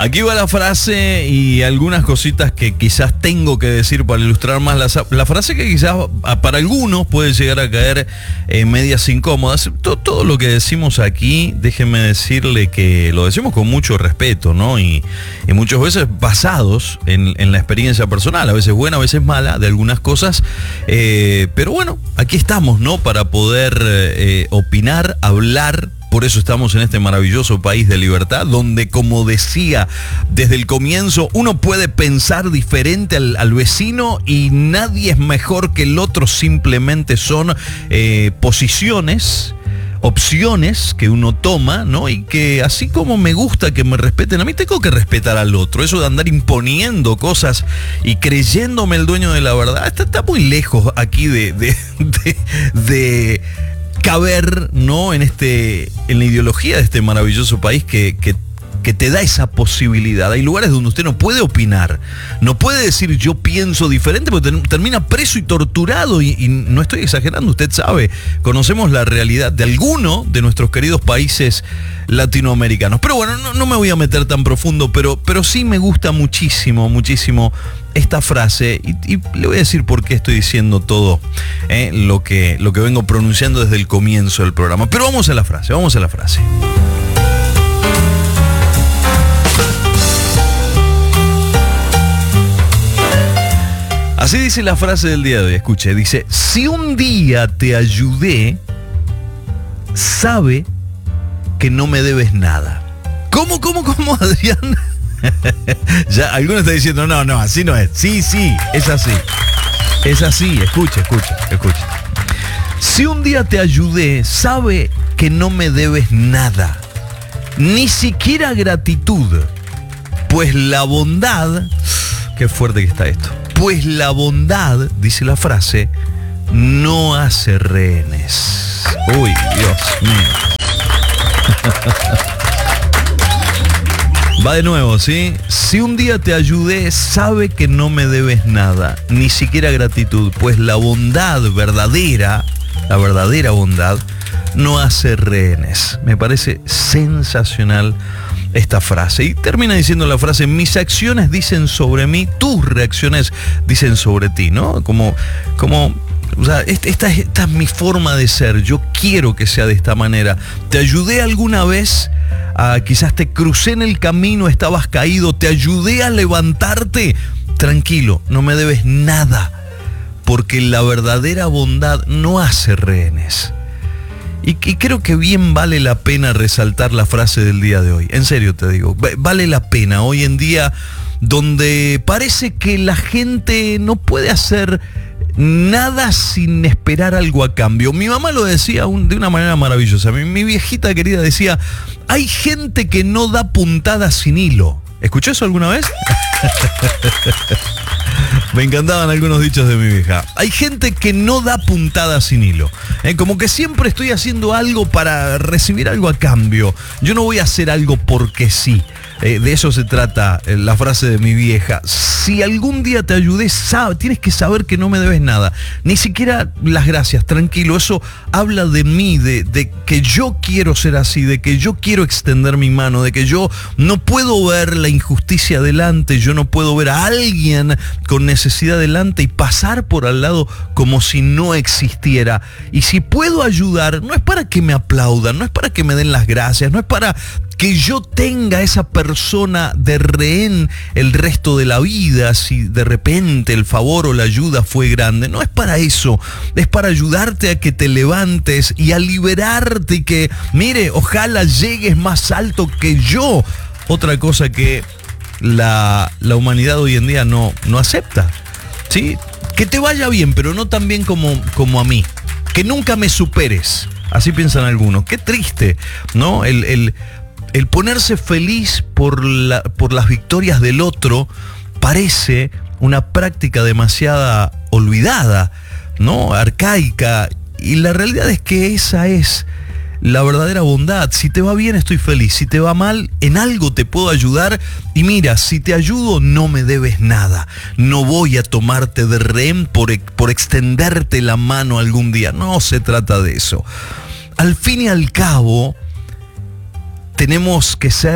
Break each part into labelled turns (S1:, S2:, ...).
S1: Aquí va la frase y algunas cositas que quizás tengo que decir para ilustrar más la frase, que quizás para algunos puede llegar a caer medias incómodas. Todo lo que decimos aquí, déjenme decirle que lo decimos con mucho respeto, ¿no? Y muchas veces basados en la experiencia personal, a veces buena, a veces mala, de algunas cosas. Pero bueno, aquí estamos, ¿no? Para poder opinar, hablar. Por eso estamos en este maravilloso país de libertad, donde, como decía desde el comienzo, uno puede pensar diferente al vecino y nadie es mejor que el otro, simplemente son posiciones, opciones que uno toma, ¿no? Y que así como me gusta que me respeten a mí, tengo que respetar al otro. Eso de andar imponiendo cosas y creyéndome el dueño de la verdad, está muy lejos aquí de caber, ¿no? En la ideología de este maravilloso país que te da esa posibilidad. Hay lugares donde usted no puede opinar, no puede decir yo pienso diferente, porque termina preso y torturado, y no estoy exagerando, usted sabe, conocemos la realidad de alguno de nuestros queridos países latinoamericanos. Pero bueno, no me voy a meter tan profundo, pero sí me gusta muchísimo, muchísimo esta frase, y le voy a decir por qué estoy diciendo todo lo que vengo pronunciando desde el comienzo del programa. Pero vamos a la frase. Así dice la frase del día de hoy, escuche, dice: si un día te ayudé, sabe que no me debes nada. ¿Cómo, Adrián? Ya, algunos están diciendo, no, así no es. Sí, es así. Es así, escuche. Si un día te ayudé, sabe que no me debes nada, ni siquiera gratitud, pues la bondad, qué fuerte que está esto, pues la bondad, dice la frase, no hace rehenes. Uy, Dios mío. Va de nuevo, ¿sí? Si un día te ayudé, sabe que no me debes nada, ni siquiera gratitud, pues la bondad verdadera, la verdadera bondad, no hace rehenes. Me parece sensacional esta frase. Y termina diciendo la frase: mis acciones dicen sobre mí, tus reacciones dicen sobre ti, ¿no? Como o sea, esta es mi forma de ser. Yo quiero que sea de esta manera. ¿Te ayudé alguna vez? Quizás te crucé en el camino, estabas caído, te ayudé a levantarte. Tranquilo, no me debes nada, porque la verdadera bondad no hace rehenes. Y creo que bien vale la pena resaltar la frase del día de hoy. En serio te digo, vale la pena. Hoy en día, donde parece que la gente no puede hacer nada sin esperar algo a cambio. Mi mamá lo decía de una manera maravillosa. Mi viejita querida decía: hay gente que no da puntadas sin hilo. ¿Escuchó eso alguna vez? Me encantaban algunos dichos de mi vieja. Hay gente que no da puntadas sin hilo. Como que siempre estoy haciendo algo para recibir algo a cambio. Yo no voy a hacer algo porque sí. De eso se trata la frase de mi vieja. Si algún día te ayudé, tienes que saber que no me debes nada, ni siquiera las gracias. Tranquilo, eso habla de mí, de que yo quiero ser así, de que yo quiero extender mi mano, de que yo no puedo ver la injusticia delante, yo no puedo ver a alguien con necesidad delante y pasar por al lado como si no existiera. Y si puedo ayudar, no es para que me aplaudan, no es para que me den las gracias, no es para que yo tenga esa persona de rehén el resto de la vida, si de repente el favor o la ayuda fue grande. No es para eso, es para ayudarte a que te levantes y a liberarte, y que, mire, ojalá llegues más alto que yo. Otra cosa que la humanidad hoy en día no acepta, ¿sí? Que te vaya bien, pero no tan bien como a mí. Que nunca me superes. Así piensan algunos. Qué triste, ¿no? El ponerse feliz por las victorias del otro parece una práctica demasiado olvidada, ¿no? Arcaica. Y la realidad es que esa es la verdadera bondad. Si te va bien, estoy feliz. Si te va mal, en algo te puedo ayudar. Y mira, si te ayudo, no me debes nada. No voy a tomarte de rehén por extenderte la mano algún día. No se trata de eso. Al fin y al cabo, tenemos que ser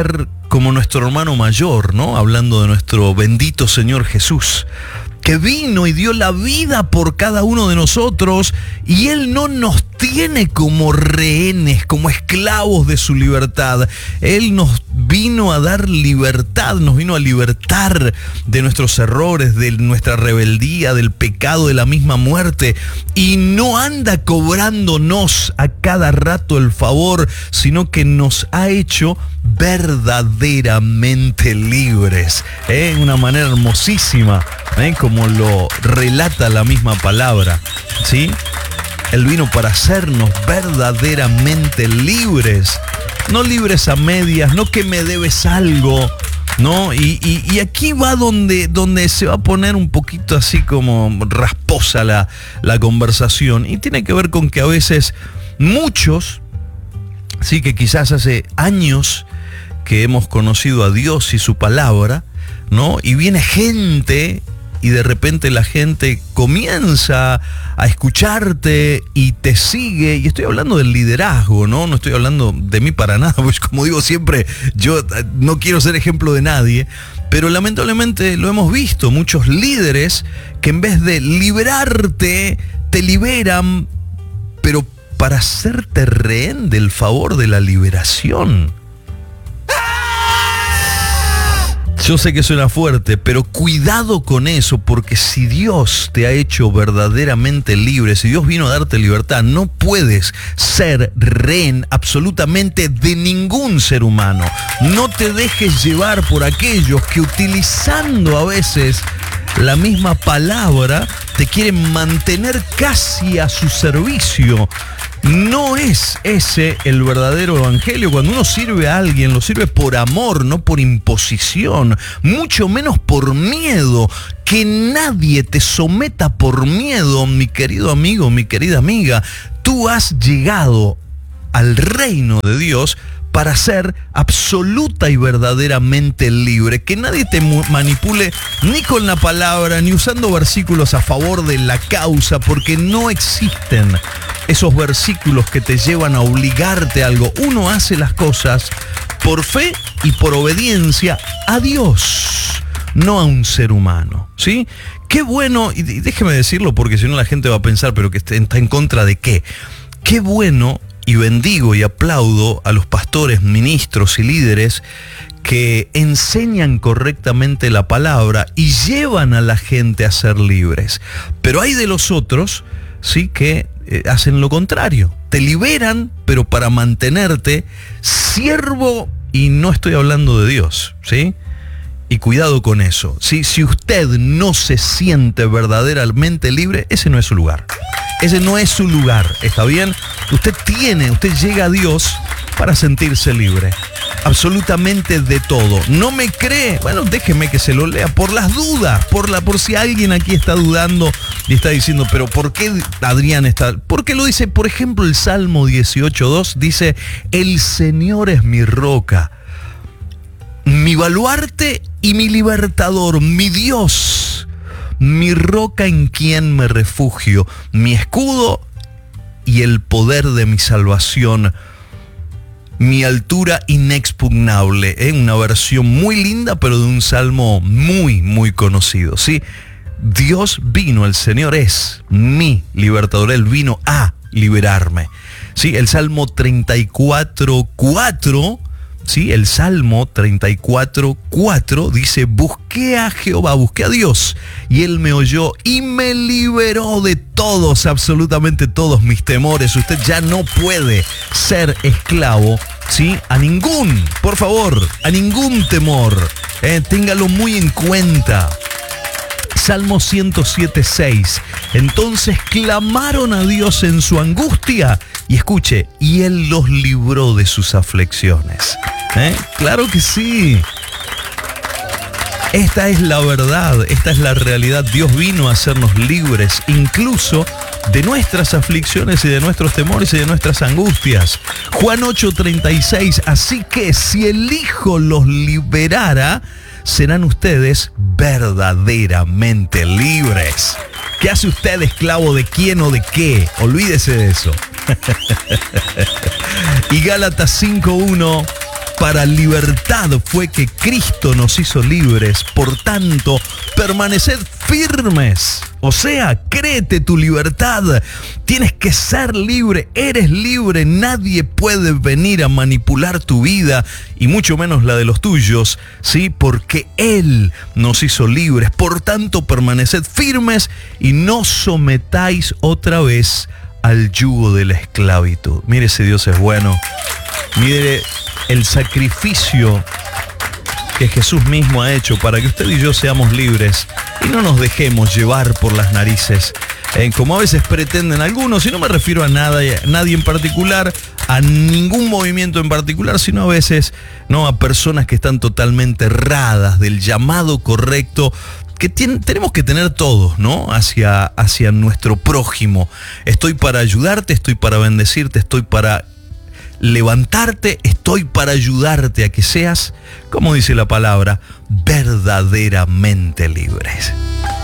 S1: como nuestro hermano mayor, ¿no? Hablando de nuestro bendito Señor Jesús, que vino y dio la vida por cada uno de nosotros, y Él no nos tiene como rehenes, como esclavos de su libertad. Él nos vino a dar libertad, nos vino a libertar de nuestros errores, de nuestra rebeldía, del pecado, de la misma muerte, y no anda cobrándonos a cada rato el favor, sino que nos ha hecho verdaderamente libres, de una manera hermosísima, como lo relata la misma palabra, ¿sí? Él vino para hacernos verdaderamente libres, no libres a medias, no que me debes algo, ¿no? Y aquí va donde se va a poner un poquito así como rasposa la conversación, y tiene que ver con que a veces muchos, sí, que quizás hace años que hemos conocido a Dios y su palabra, ¿no? Y viene gente, y de repente la gente comienza a escucharte y te sigue, y estoy hablando del liderazgo, no estoy hablando de mí para nada, pues como digo siempre, yo no quiero ser ejemplo de nadie, pero lamentablemente lo hemos visto, muchos líderes que en vez de liberarte, te liberan, pero para hacerte rehén del favor de la liberación. Yo sé que suena fuerte, pero cuidado con eso, porque si Dios te ha hecho verdaderamente libre, si Dios vino a darte libertad, no puedes ser rehén absolutamente de ningún ser humano. No te dejes llevar por aquellos que, utilizando a veces la misma palabra, te quieren mantener casi a su servicio. No es ese el verdadero evangelio. Cuando uno sirve a alguien, lo sirve por amor, no por imposición, mucho menos por miedo. Que nadie te someta por miedo, mi querido amigo, mi querida amiga. Tú has llegado al reino de Dios para ser absoluta y verdaderamente libre. Que nadie te manipule ni con la palabra, ni usando versículos a favor de la causa, porque no existen esos versículos que te llevan a obligarte a algo. Uno hace las cosas por fe y por obediencia a Dios, no a un ser humano, ¿sí? Qué bueno, y déjeme decirlo porque si no la gente va a pensar, pero que está en contra de qué. Qué bueno, y bendigo y aplaudo a los pastores, ministros y líderes que enseñan correctamente la palabra y llevan a la gente a ser libres. Pero hay de los otros, sí, que hacen lo contrario. Te liberan, pero para mantenerte siervo, y no estoy hablando de Dios, ¿sí? Y cuidado con eso. ¿Sí? Si usted no se siente verdaderamente libre, ese no es su lugar. Ese no es su lugar, ¿está bien? Usted llega a Dios para sentirse libre. Absolutamente de todo. ¿No me cree? Bueno, déjeme que se lo lea por las dudas, por si alguien aquí está dudando y está diciendo, pero ¿por qué Adrián está? Porque lo dice, por ejemplo, el Salmo 18:2 dice: el Señor es mi roca, mi baluarte y mi libertador, mi Dios, mi roca en quien me refugio, mi escudo y el poder de mi salvación, mi altura inexpugnable. Una versión muy linda, pero de un salmo muy, muy conocido, ¿sí? Dios vino, el Señor es mi libertador, Él vino a liberarme, ¿sí? El Salmo 34:4, ¿sí? El Salmo 34:4 dice: busqué a Jehová, busqué a Dios, y Él me oyó y me liberó de todos, absolutamente todos mis temores. Usted ya no puede ser esclavo, ¿sí? A ningún, por favor, a ningún temor. Téngalo muy en cuenta. Salmo 107:6. Entonces clamaron a Dios en su angustia, y escuche, y Él los libró de sus aflicciones. Claro que sí. Esta es la verdad, esta es la realidad. Dios vino a hacernos libres, incluso de nuestras aflicciones y de nuestros temores y de nuestras angustias. Juan 8:36. Así que si el Hijo los liberara, serán ustedes verdaderamente libres. ¿Qué hace usted, esclavo de quién o de qué? Olvídese de eso. Y Gálatas 5:1 Para libertad fue que Cristo nos hizo libres. Por tanto, permaneced firmes. O sea, créete tu libertad. Tienes que ser libre. Eres libre. Nadie puede venir a manipular tu vida y mucho menos la de los tuyos, ¿sí? Porque Él nos hizo libres. Por tanto, permaneced firmes y no sometáis otra vez al yugo de la esclavitud. Mire si Dios es bueno. Mire el sacrificio que Jesús mismo ha hecho para que usted y yo seamos libres y no nos dejemos llevar por las narices, como a veces pretenden algunos, y no me refiero a nadie en particular, a ningún movimiento en particular, sino a veces a personas que están totalmente erradas del llamado correcto que tenemos que tener todos, hacia nuestro prójimo. Estoy para ayudarte, estoy para bendecirte, estoy para levantarte, estoy para ayudarte a que seas, como dice la palabra, verdaderamente libres.